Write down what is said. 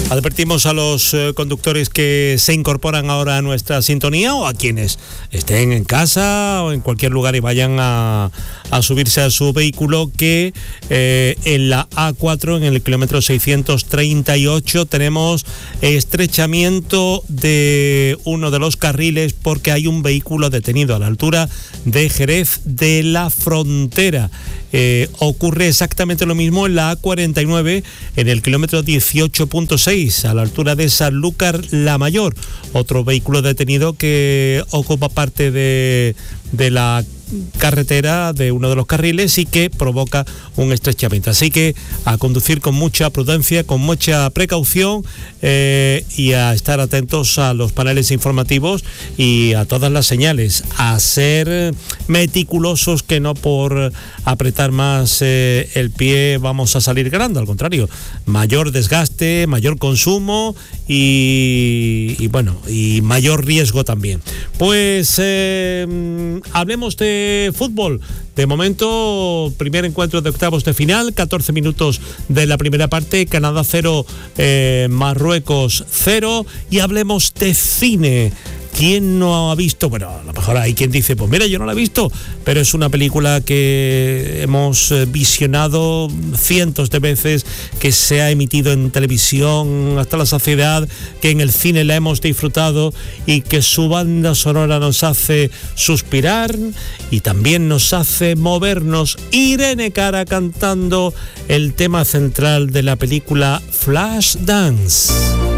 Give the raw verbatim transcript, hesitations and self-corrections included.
Advertimos a los eh, conductores que se incorporan ahora a nuestra sintonía o a quienes estén en casa o en cualquier lugar y vayan a, a subirse a su vehículo que eh, en la A cuatro, en el kilómetro seiscientos treinta y ocho, tenemos estrechamiento de uno de los carriles porque hay un vehículo detenido a la altura de Jerez de la Frontera. Eh, ocurre exactamente lo mismo en la A cuarenta y nueve, en el kilómetro dieciocho punto seis, a la altura de Sanlúcar la Mayor. Otro vehículo detenido que ocupa parte de, de la carretera de uno de los carriles y que provoca un estrechamiento. Así que a conducir con mucha prudencia, con mucha precaución eh, y a estar atentos a los paneles informativos y a todas las señales, a ser meticulosos, que no por apretar más eh, el pie vamos a salir ganando, al contrario, mayor desgaste, mayor consumo y, y bueno, y mayor riesgo también. Pues eh, hablemos de fútbol. De momento, primer encuentro de octavos de final, catorce minutos de la primera parte, Canadá cero, eh, Marruecos cero, y hablemos de cine. ¿Quién no ha visto? Bueno, a lo mejor hay quien dice, pues mira, yo no la he visto, pero es una película que hemos visionado cientos de veces, que se ha emitido en televisión hasta la saciedad, que en el cine la hemos disfrutado y que su banda sonora nos hace suspirar y también nos hace movernos. Irene Cara cantando el tema central de la película Flashdance.